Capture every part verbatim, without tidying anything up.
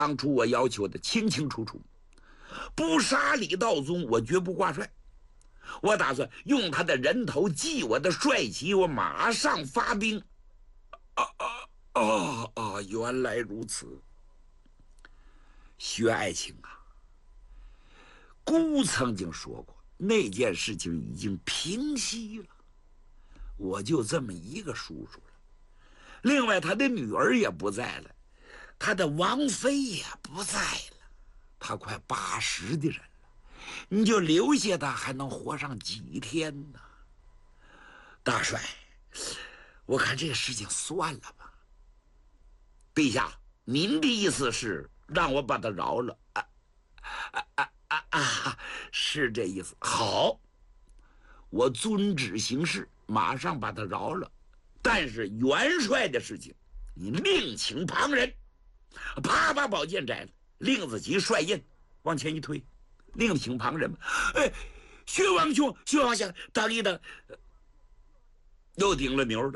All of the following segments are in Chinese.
当初我要求的清清楚楚，不杀李道宗，我绝不挂帅。我打算用他的人头记我的帅旗，我马上发兵。啊啊啊啊！原来如此，薛爱卿啊，姑曾经说过，那件事情已经平息了，我就这么一个叔叔了。另外，他的女儿也不在了，他的王妃也不在了，他快八十的人了，你就留下他，还能活上几天呢？大帅，我看这个事情算了吧。陛下，您的意思是让我把他饶了？啊啊啊啊啊！是这意思。好，我遵旨行事，马上把他饶了。但是元帅的事情，你另请旁人。啪，把宝剑摘了，令子旗帅印往前一推，另请旁人。哎，薛王兄，薛王相，等一等，又顶了牛了。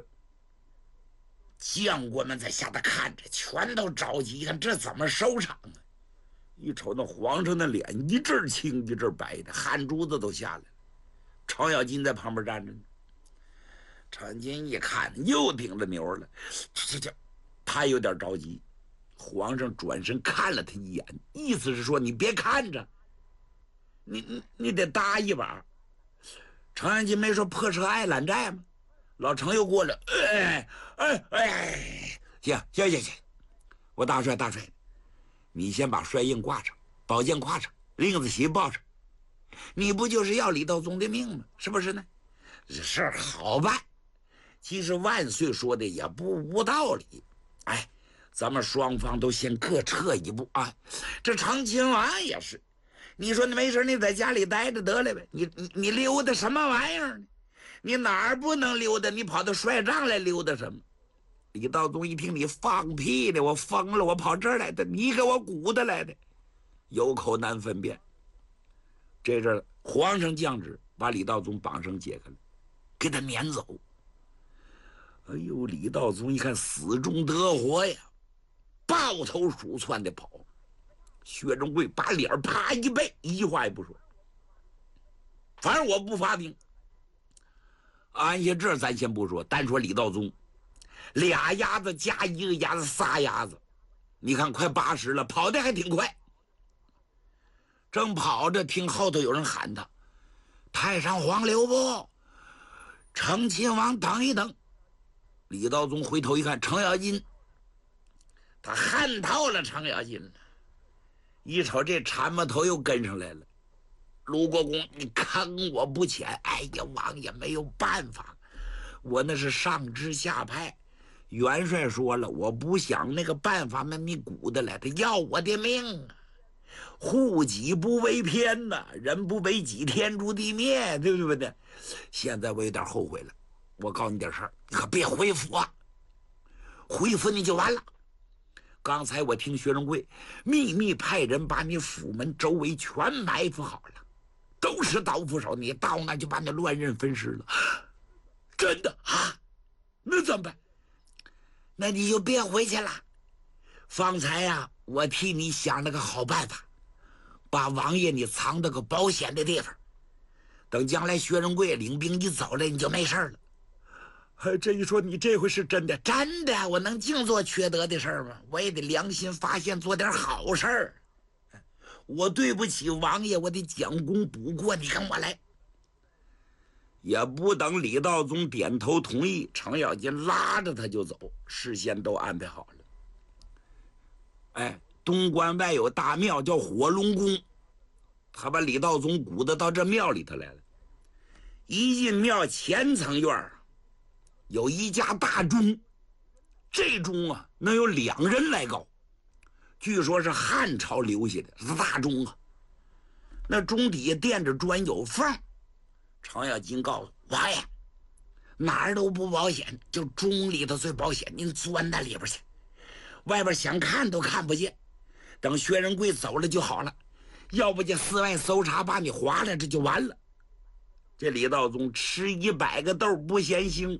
将官们在下头看着，全都着急，看这怎么收场啊？一瞅那皇上的脸，一阵青一阵白的，汗珠子都下来了。程咬金在旁边站着呢。程咬金一看，又顶了牛了，这这，他有点着急。皇上转身看了他一眼，意思是说你别看着，你你你得搭一把。程咬金没说破车爱揽债吗？老程又过来，哎哎哎，行行行行，我大帅大帅，你先把帅印挂上，宝剑挂上，令子旗抱上，你不就是要李道宗的命吗？是不是呢？这事儿好办。其实万岁说的也不无道理。哎，咱们双方都先各撤一步啊。这成亲王也是，你说你没事你在家里待着得了呗，你你你溜达什么玩意儿呢？你哪儿不能溜达？你跑到帅帐来溜达什么？李道宗一听你放屁呢，我疯了，我跑这儿来的，你给我鼓的来的，有口难分辨。这阵皇上降旨，把李道宗绑绳解开了，给他撵走。哎呦，李道宗一看死中得活呀，抱头鼠窜的跑。薛仁贵把脸啪一背，一句话也不说，反正我不发兵。安下这咱先不说，单说李道宗，俩鸭子加一个鸭子，仨鸭子，你看快八十了，跑得还挺快。正跑着，听后头有人喊他：“太上皇留步，成亲王等一等。”李道宗回头一看，程咬金，他看透了程咬金了。一瞅这缠木头又跟上来了。卢国公，你坑我不浅！哎呀，王爷没有办法，我那是上知下派，元帅说了，我不想那个办法那你鼓的来，他要我的命啊！护己不为偏呐、啊，人不为己，天诛地灭，对不对？现在我有点后悔了，我告诉你点事儿，你可别回府啊！回府你就完了。刚才我听薛仁贵秘密派人把你府门周围全埋伏好了。都是刀斧手，你到那就把那乱刃分尸了。真的啊？那怎么办？那你就别回去了。方才呀、啊，我替你想了个好办法，把王爷你藏到个保险的地方，等将来薛仁贵领兵一走了，你就没事了。哎，这一说你这回是真的？真的，我能净做缺德的事儿吗？我也得良心发现，做点好事儿。我对不起王爷，我得将功补过，你跟我来。也不等李道宗点头同意，程咬金拉着他就走，事先都安排好了。哎，东关外有大庙叫火龙宫，他把李道宗鼓捣到这庙里头来了。一进庙前层院有一家大钟，这钟啊能有两人来高，据说是汉朝留下的，是大钟啊。那钟底下垫着砖有缝。程咬金告诉王爷，哪儿都不保险，就钟里头最保险，您钻那里边去，外边想看都看不见。等薛仁贵走了就好了，要不就四外搜查把你划了，这就完了。这李道宗吃一百个豆不嫌腥，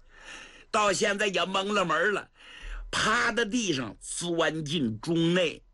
到现在也蒙了门了，趴在地上钻进钟内，